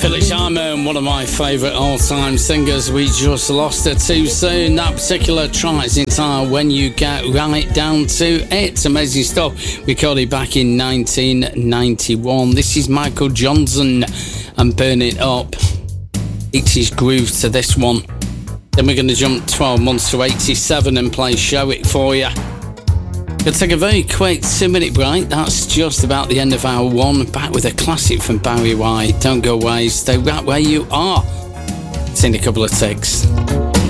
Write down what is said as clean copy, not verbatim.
Shirley Simon, one of my favourite all-time singers. We just lost her too soon. That particular track is entitled When You Get Right Down to It. Amazing stuff. Recorded back in 1991. This is Michael Johnson and Burn It Up. 80s groove to this one. Then we're going to jump 12 months to 87 and play Show It for you. We'll take a very quick 2-minute break. That's just about the end of hour one. Back with a classic from Barry White. Don't go away. Stay right where you are. See you in a couple of ticks.